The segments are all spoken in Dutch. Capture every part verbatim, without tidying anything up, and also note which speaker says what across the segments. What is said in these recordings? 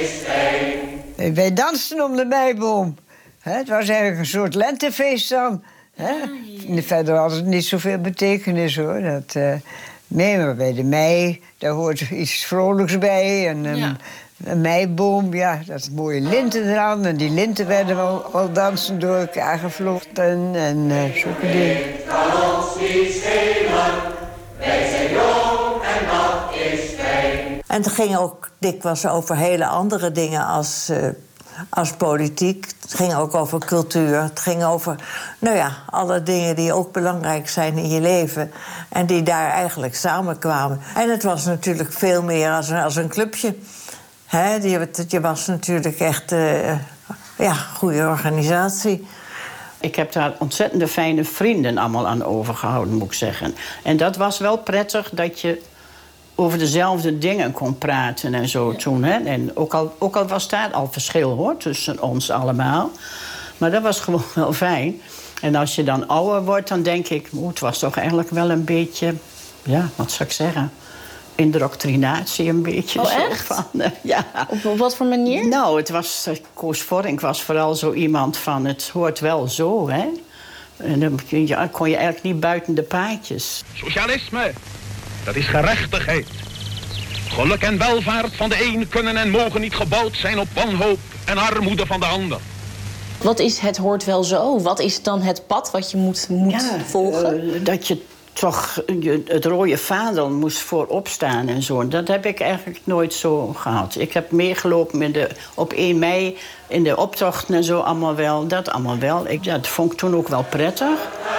Speaker 1: Wij dansten om de meiboom. He, het was eigenlijk een soort lentefeest dan. He? Ja. Verder had het niet zoveel betekenis, hoor. Dat, uh, nee, maar bij de mei, daar hoort iets vrolijks bij. En, um, ja. Een meiboom, ja, dat mooie linten eraan. En die linten werden wel, wel dansend door elkaar gevlochten. En uh, zulke dingen.
Speaker 2: Het kan ons niet schelen. Wij zijn jong en dat is fijn.
Speaker 3: En het ging ook dikwijls over hele andere dingen als, uh, als politiek. Het ging ook over cultuur. Het ging over, nou ja, alle dingen die ook belangrijk zijn in je leven. En die daar eigenlijk samenkwamen. En het was natuurlijk veel meer als een, als een clubje. He, je, je was natuurlijk echt uh, ja, goede organisatie.
Speaker 4: Ik heb daar ontzettende fijne vrienden allemaal aan overgehouden, moet ik zeggen. En dat was wel prettig dat je over dezelfde dingen kon praten en zo toen. Hè? En ook al, ook al was daar al verschil, hoor, tussen ons allemaal. Maar dat was gewoon wel fijn. En als je dan ouder wordt, dan denk ik, oh, het was toch eigenlijk wel een beetje, ja, wat zou ik zeggen, indoctrinatie een beetje.
Speaker 5: Oh,
Speaker 4: zo
Speaker 5: echt?
Speaker 4: van, uh, ja.
Speaker 5: Op, op wat voor manier?
Speaker 4: Nou, het was, uh, Koos Vorink was vooral zo iemand van, het hoort wel zo, hè. En dan ja, kon je eigenlijk niet buiten de paadjes.
Speaker 6: Socialisme, dat is gerechtigheid. Geluk en welvaart van de een kunnen en mogen niet gebouwd zijn op wanhoop en armoede van de ander.
Speaker 5: Wat is het hoort wel zo? Wat is dan het pad wat je moet, moet
Speaker 4: ja,
Speaker 5: volgen?
Speaker 4: Uh, dat je toch het rode vaandel moest voorop staan en zo. Dat heb ik eigenlijk nooit zo gehad. Ik heb meegelopen met de, op één mei in de optochten en zo allemaal wel. Dat allemaal wel. Ik, ja, dat vond ik toen ook wel prettig.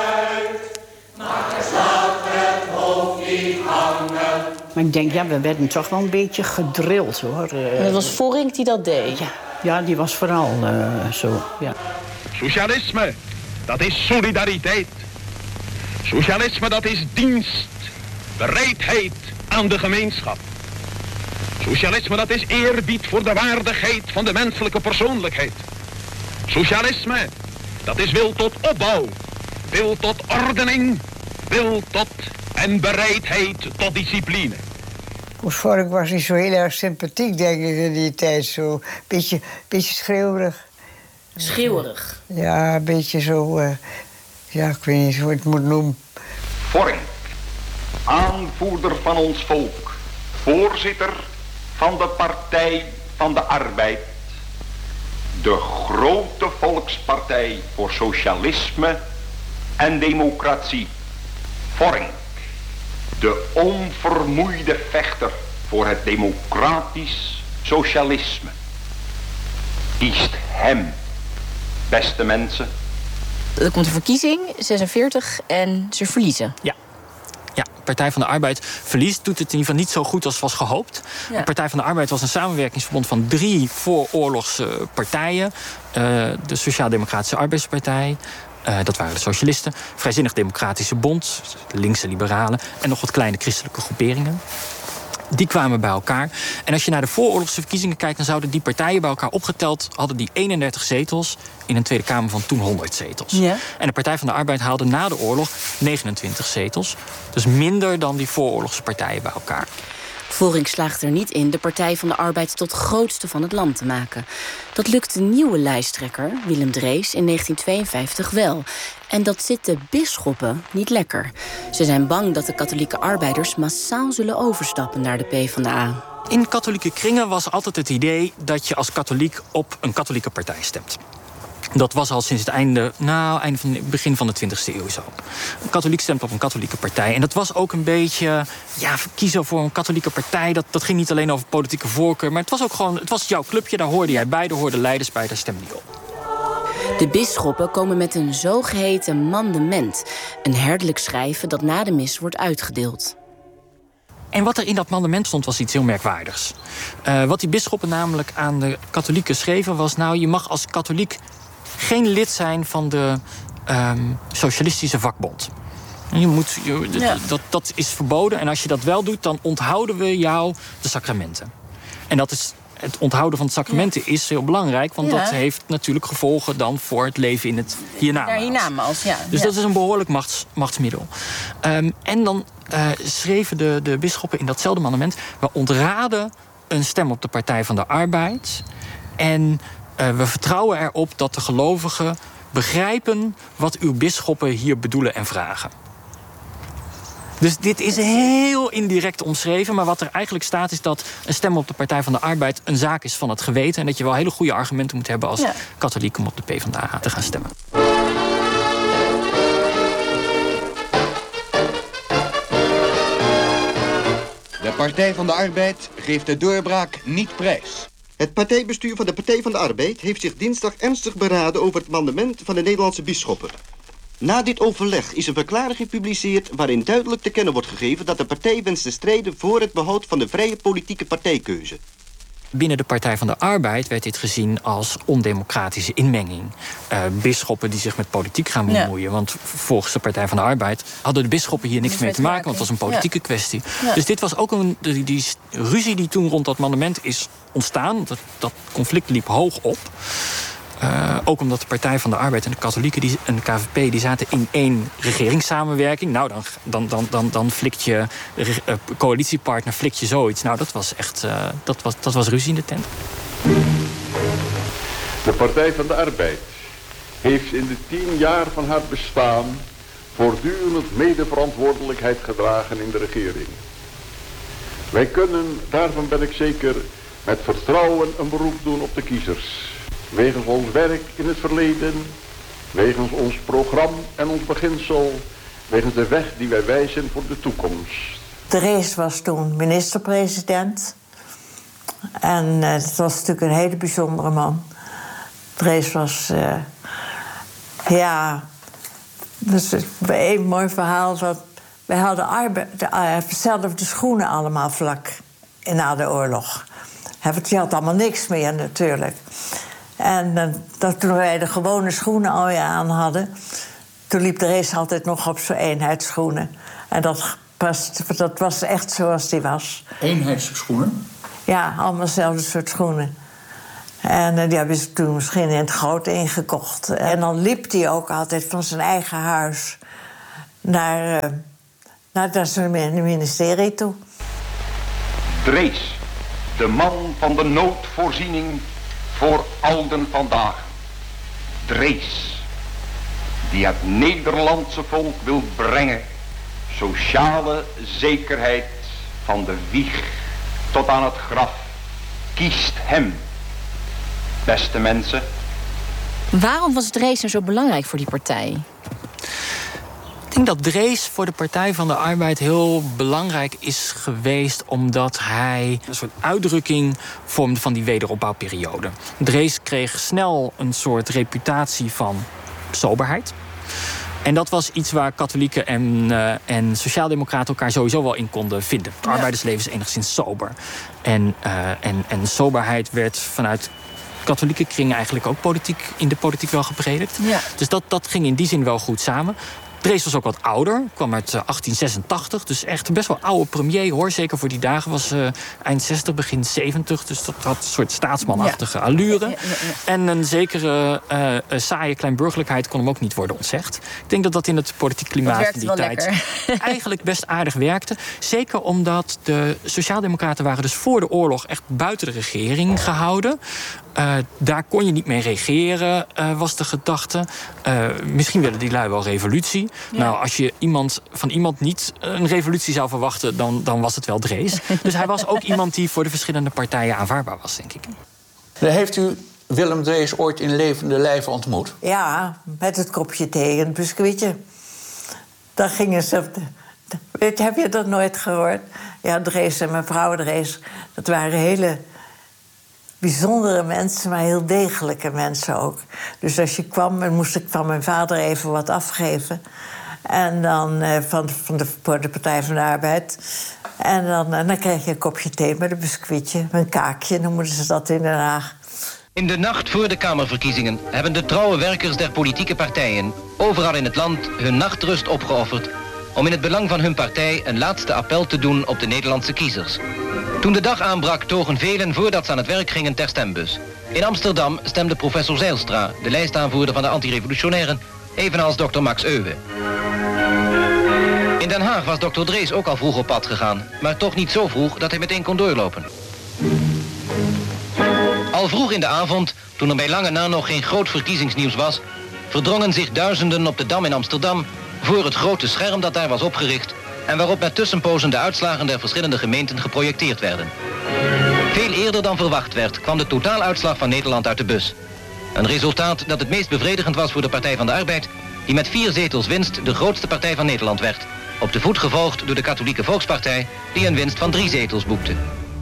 Speaker 4: Maar ik denk, ja, we werden toch wel een beetje gedrild, hoor.
Speaker 5: Het was Vorink die dat deed?
Speaker 4: Ja, ja die was vooral uh, zo, ja.
Speaker 6: Socialisme, dat is solidariteit. Socialisme, dat is dienst, bereidheid aan de gemeenschap. Socialisme, dat is eerbied voor de waardigheid van de menselijke persoonlijkheid. Socialisme, dat is wil tot opbouw, wil tot ordening, wil tot en bereidheid tot discipline.
Speaker 1: Koos Vorink was niet zo heel erg sympathiek, denk ik, in die tijd. Zo beetje, beetje schreeuwerig.
Speaker 5: Schreeuwerig?
Speaker 1: Ja, een beetje zo, uh, ja, ik weet niet hoe ik het moet noemen.
Speaker 6: Vorink, aanvoerder van ons volk, voorzitter van de Partij van de Arbeid, de grote volkspartij voor socialisme en democratie. Vorink, de onvermoeide vechter voor het democratisch socialisme. Kiest hem, beste mensen.
Speaker 5: Er komt een verkiezing, zesenveertig, en ze verliezen.
Speaker 7: Ja. Ja, Partij van de Arbeid verliest, doet het in ieder geval niet zo goed als was gehoopt. Ja. De Partij van de Arbeid was een samenwerkingsverbond van drie vooroorlogse partijen. Uh, de Sociaal-Democratische Arbeidspartij, uh, dat waren de socialisten. Vrijzinnig Democratische Bond, de linkse liberalen. En nog wat kleine christelijke groeperingen. Die kwamen bij elkaar. En als je naar de vooroorlogse verkiezingen kijkt, dan zouden die partijen bij elkaar opgeteld, hadden die eenendertig zetels in een Tweede Kamer van toen honderd zetels.
Speaker 5: Ja.
Speaker 7: En de Partij van de Arbeid haalde na de oorlog negenentwintig zetels. Dus minder dan die vooroorlogse partijen bij elkaar.
Speaker 5: Vorink slaagt er niet in de Partij van de Arbeid tot grootste van het land te maken. Dat lukt de nieuwe lijsttrekker, Willem Drees, in negentien tweeënvijftig wel. En dat zit de bisschoppen niet lekker. Ze zijn bang dat de katholieke arbeiders massaal zullen overstappen naar de PvdA.
Speaker 7: In katholieke kringen was altijd het idee dat je als katholiek op een katholieke partij stemt. Dat was al sinds het einde, nou, einde van het begin van de twintigste eeuw zo. Een katholiek stemt op een katholieke partij. En dat was ook een beetje, ja, kiezen voor een katholieke partij. Dat, dat ging niet alleen over politieke voorkeur, maar het was ook gewoon, het was jouw clubje. Daar hoorde jij bij, daar hoorden leiders bij, daar stemde je op.
Speaker 5: De bisschoppen komen met een zogeheten mandement. Een herderlijk schrijven dat na de mis wordt uitgedeeld.
Speaker 7: En wat er in dat mandement stond was iets heel merkwaardigs. Uh, wat die bisschoppen namelijk aan de katholieken schreven was, nou, je mag als katholiek geen lid zijn van de um, socialistische vakbond. Je moet, je, ja. dat, dat is verboden. En als je dat wel doet, dan onthouden we jou de sacramenten. En dat is, het onthouden van de sacramenten ja. is heel belangrijk, want ja. dat heeft natuurlijk gevolgen dan voor het leven in het hiernamaals.
Speaker 5: hiernamaals ja.
Speaker 7: Dus
Speaker 5: ja.
Speaker 7: dat is een behoorlijk machts, machtsmiddel. Um, en dan uh, schreven de, de bisschoppen in datzelfde mandement, we ontraden een stem op de Partij van de Arbeid. En uh, we vertrouwen erop dat de gelovigen begrijpen wat uw bisschoppen hier bedoelen en vragen. Dus dit is heel indirect omschreven. Maar wat er eigenlijk staat is dat een stem op de Partij van de Arbeid een zaak is van het geweten. En dat je wel hele goede argumenten moet hebben als ja. katholiek om op de PvdA te gaan stemmen.
Speaker 8: De Partij van de Arbeid geeft de doorbraak niet prijs.
Speaker 9: Het partijbestuur van de Partij van de Arbeid heeft zich dinsdag ernstig beraden over het mandement van de Nederlandse bisschoppen. Na dit overleg is een verklaring gepubliceerd waarin duidelijk te kennen wordt gegeven dat de partij wenst te strijden voor het behoud van de vrije politieke partijkeuze.
Speaker 7: Binnen de Partij van de Arbeid werd dit gezien als ondemocratische inmenging. Uh, bisschoppen die zich met politiek gaan bemoeien. Ja. Want volgens de Partij van de Arbeid hadden de bisschoppen hier niks mee te maken, want het was een politieke ja. kwestie. Ja. Dus dit was ook een die, die ruzie die toen rond dat mandement is ontstaan. Dat, dat conflict liep hoog op. Uh, ook omdat de Partij van de Arbeid en de katholieken die, en de K V P die zaten in één regeringssamenwerking. Nou, dan, dan, dan, dan, dan flikt je uh, coalitiepartner flikt je zoiets. Nou, dat was echt uh, dat was, dat was ruzie in de tent.
Speaker 10: De Partij van de Arbeid heeft in de tien jaar van haar bestaan voortdurend medeverantwoordelijkheid gedragen in de regering. Wij kunnen, daarvan ben ik zeker, met vertrouwen een beroep doen op de kiezers. Wegens ons werk in het verleden, wegens ons programma en ons beginsel, wegens de weg die wij wijzen voor de toekomst.
Speaker 3: Drees was toen minister-president. En uh, het was natuurlijk een hele bijzondere man. Drees was, uh, ja, dus een mooi verhaal. Dat wij hadden arbeid, uh, dezelfde schoenen allemaal vlak na de oorlog. Je had allemaal niks meer natuurlijk. En uh, dat, toen wij de gewone schoenen alweer aan hadden, toen liep Drees altijd nog op zijn eenheidsschoenen. En dat was, dat was echt zoals die was.
Speaker 11: Eenheidsschoenen?
Speaker 3: Ja, allemaal dezelfde soort schoenen. En uh, die hebben ze toen misschien in het groot ingekocht. En dan liep hij ook altijd van zijn eigen huis naar, uh, naar, naar zijn ministerie toe.
Speaker 6: Drees, de man van de noodvoorziening voor ouden vandaag. Drees, die het Nederlandse volk wil brengen sociale zekerheid van de wieg tot aan het graf. Kiest hem, beste mensen.
Speaker 5: Waarom was Drees nou zo belangrijk voor die partij?
Speaker 7: Ik denk dat Drees voor de Partij van de Arbeid heel belangrijk is geweest, omdat hij een soort uitdrukking vormde van die wederopbouwperiode. Drees kreeg snel een soort reputatie van soberheid. En dat was iets waar katholieken en, uh, en sociaaldemocraten elkaar sowieso wel in konden vinden. Het arbeidersleven is enigszins sober. En, uh, en, en soberheid werd vanuit katholieke kringen eigenlijk ook politiek, in de politiek wel gepredikt. Ja. Dus dat, dat ging in die zin wel goed samen. Drees was ook wat ouder, kwam uit achttien zesentachtig. Dus echt een best wel oude premier, hoor. Zeker voor die dagen was uh, eind zestig, begin zeventig. Dus dat had een soort staatsmanachtige ja. allure. Ja, ja, ja. En een zekere uh, saaie kleinburgerlijkheid kon hem ook niet worden ontzegd. Ik denk dat dat in het politiek klimaat van die tijd lekker. eigenlijk best aardig werkte. Zeker omdat de sociaaldemocraten waren dus voor de oorlog echt buiten de regering gehouden. Uh, daar kon je niet mee regeren, uh, was de gedachte. Uh, misschien willen die lui wel revolutie. Ja. Nou, als je iemand, van iemand niet een revolutie zou verwachten, dan, dan was het wel Drees. Dus hij was ook iemand die voor de verschillende partijen aanvaardbaar was, denk ik.
Speaker 11: Heeft u Willem Drees ooit in levende lijven ontmoet?
Speaker 3: Ja, met het kopje thee en het biscuitje. Dan gingen ze... Weet, heb je dat nooit gehoord? Ja, Drees en mevrouw Drees, dat waren hele bijzondere mensen, maar heel degelijke mensen ook. Dus als je kwam, dan moest ik van mijn vader even wat afgeven. En dan uh, van, van de, voor de Partij van de Arbeid. En dan, uh, dan kreeg je een kopje thee met een biscuitje, een kaakje, noemen ze dat in Den Haag.
Speaker 12: In de nacht voor de Kamerverkiezingen hebben de trouwe werkers der politieke partijen overal in het land hun nachtrust opgeofferd om in het belang van hun partij een laatste appel te doen op de Nederlandse kiezers. Toen de dag aanbrak, togen velen voordat ze aan het werk gingen ter stembus. In Amsterdam stemde professor Zijlstra, de lijstaanvoerder van de antirevolutionairen, evenals dokter Max Euwe. In Den Haag was dokter Drees ook al vroeg op pad gegaan, maar toch niet zo vroeg dat hij meteen kon doorlopen. Al vroeg in de avond, toen er bij lange na nog geen groot verkiezingsnieuws was, verdrongen zich duizenden op de Dam in Amsterdam voor het grote scherm dat daar was opgericht en waarop met tussenpozen de uitslagen der verschillende gemeenten geprojecteerd werden. Veel eerder dan verwacht werd, kwam de totaaluitslag van Nederland uit de bus. Een resultaat dat het meest bevredigend was voor de Partij van de Arbeid, die met vier zetels winst de grootste partij van Nederland werd. Op de voet gevolgd door de Katholieke Volkspartij, die een winst van drie zetels boekte.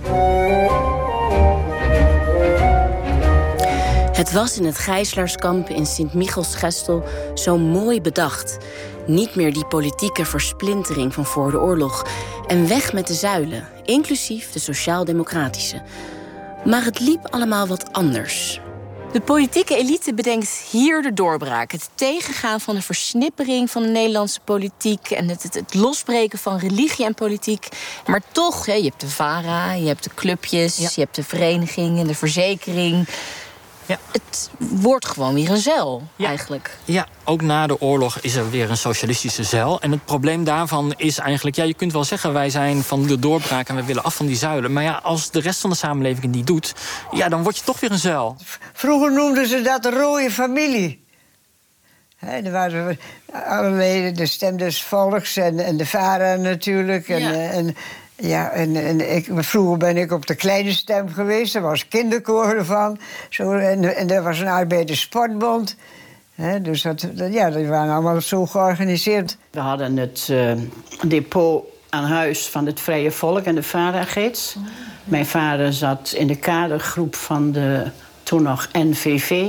Speaker 5: Het was in het gijzelaarskamp in Sint-Michielsgestel zo mooi bedacht. Niet meer die politieke versplintering van voor de oorlog. En weg met de zuilen, inclusief de sociaal-democratische. Maar het liep allemaal wat anders.
Speaker 13: De politieke elite bedenkt hier de doorbraak. Het tegengaan van de versnippering van de Nederlandse politiek en het, het, het losbreken van religie en politiek. Maar toch, hè, je hebt de VARA, je hebt de clubjes, ja. je hebt de vereniging en de verzekering. Ja. Het wordt gewoon weer een zeil, ja. eigenlijk.
Speaker 7: Ja, ook na de oorlog is er weer een socialistische zeil. En het probleem daarvan is eigenlijk... ja, je kunt wel zeggen, wij zijn van de doorbraak en we willen af van die zuilen. Maar ja, als de rest van de samenleving het niet doet... ja, dan word je toch weer een zeil.
Speaker 1: Vroeger noemden ze dat de rode familie. He, er waren allerlei de stem des volks en, en de VARA natuurlijk. En, ja. en, Ja, en, en ik, vroeger ben ik op de kleine stem geweest. Er was kinderkoor ervan. Zo, en, en er was een arbeiderssportbond. He, dus dat, dat, ja, die waren allemaal zo georganiseerd.
Speaker 4: We hadden het uh, depot aan huis van het Vrije Volk en de VARA-gids. Oh, ja. Mijn vader zat in de kadergroep van de toen nog N V V.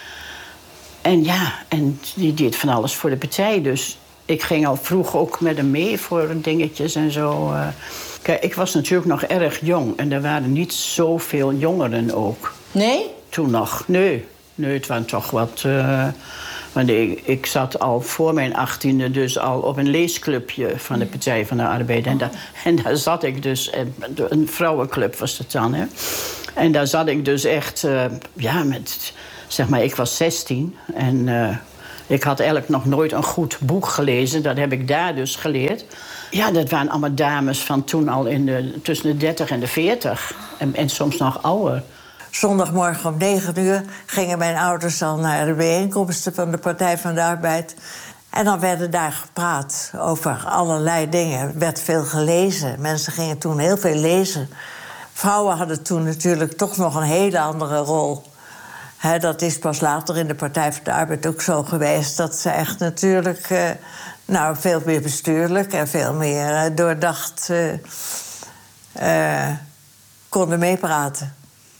Speaker 4: En ja, en die deed van alles voor de partij. Dus ik ging al vroeg ook met hem mee voor dingetjes en zo. Uh, Kijk, ik was natuurlijk nog erg jong. En er waren niet zoveel jongeren ook.
Speaker 13: Nee?
Speaker 4: Toen nog. Nee. Nee, het waren toch wat... Uh, want ik, ik zat al voor mijn achttiende dus al op een leesclubje van de Partij van de Arbeid. En, da, en daar zat ik dus... Een vrouwenclub was het dan, hè. En daar zat ik dus echt... Uh, ja, met... Zeg maar, ik was zestien. En uh, ik had eigenlijk nog nooit een goed boek gelezen. Dat heb ik daar dus geleerd. Ja, dat waren allemaal dames van toen al in de, tussen de dertig en de veertig. En, en soms nog ouder.
Speaker 3: Zondagmorgen om negen uur gingen mijn ouders al naar de bijeenkomsten van de Partij van de Arbeid. En dan werden daar gepraat over allerlei dingen. Er werd veel gelezen. Mensen gingen toen heel veel lezen. Vrouwen hadden toen natuurlijk toch nog een hele andere rol. He, dat is pas later in de Partij van de Arbeid ook zo geweest. Dat ze echt natuurlijk... Uh, Nou, veel meer bestuurlijk en veel meer uh, doordacht uh, uh, konden meepraten.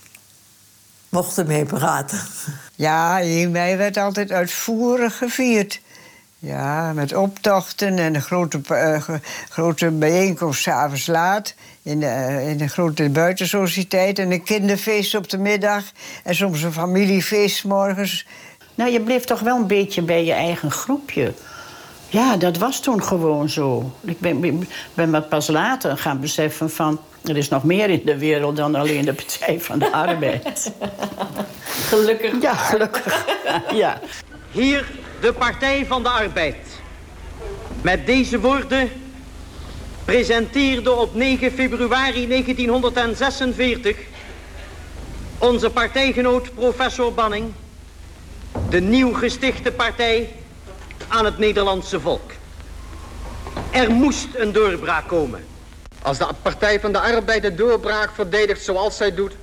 Speaker 3: Mochten meepraten.
Speaker 1: Ja, hiermee werd altijd uitvoerig gevierd. Ja, met optochten en een grote, uh, grote bijeenkomst 's avonds laat. In de, uh, in een grote buitensociëteit en een kinderfeest op de middag. En soms een familiefeest 's morgens.
Speaker 4: Nou, je bleef toch wel een beetje bij je eigen groepje. Ja, dat was toen gewoon zo. Ik ben, ben me pas later gaan beseffen van... er is nog meer in de wereld dan alleen de Partij van de Arbeid.
Speaker 13: Gelukkig.
Speaker 4: Ja, gelukkig. Ja.
Speaker 14: Hier de Partij van de Arbeid. Met deze woorden presenteerde op negen februari negentienhonderdzesenveertig... onze partijgenoot professor Banning... de nieuw gestichte partij... aan het Nederlandse volk. Er moest een doorbraak komen.
Speaker 15: Als de Partij van de Arbeid de doorbraak verdedigt zoals zij doet...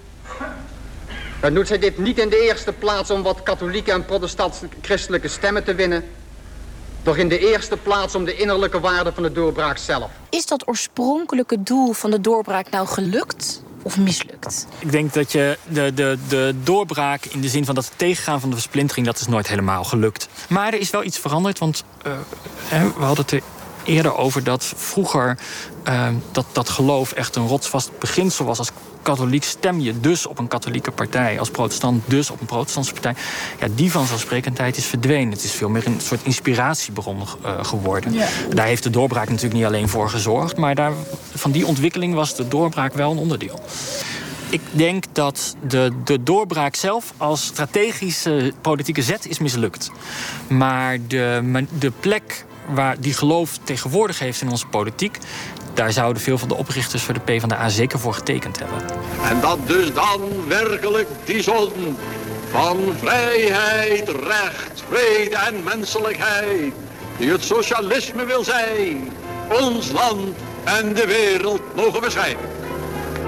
Speaker 15: dan doet zij dit niet in de eerste plaats om wat katholieke en protestants-christelijke stemmen te winnen... doch in de eerste plaats om de innerlijke waarde van de doorbraak zelf.
Speaker 13: Is dat oorspronkelijke doel van de doorbraak nou gelukt? Of mislukt?
Speaker 7: Ik denk dat je de, de, de doorbraak in de zin van dat het tegengaan van de versplintering... dat is nooit helemaal gelukt. Maar er is wel iets veranderd, want uh, we hadden het er eerder over... dat vroeger uh, dat, dat geloof echt een rotsvast beginsel was. Als katholiek stem je dus op een katholieke partij. Als protestant dus op een protestantse partij. Ja, die vanzelfsprekendheid is verdwenen. Het is veel meer een soort inspiratiebron uh, geworden. Ja. Daar heeft de doorbraak natuurlijk niet alleen voor gezorgd... maar daar, van die ontwikkeling was de doorbraak wel een onderdeel. Ik denk dat de, de doorbraak zelf als strategische politieke zet is mislukt. Maar de, de plek waar die geloof tegenwoordig heeft in onze politiek... daar zouden veel van de oprichters voor de PvdA zeker voor getekend hebben.
Speaker 10: En dat dus dan werkelijk die zon van vrijheid, recht, vrede en menselijkheid, die het socialisme wil zijn, ons land en de wereld mogen beschijnen.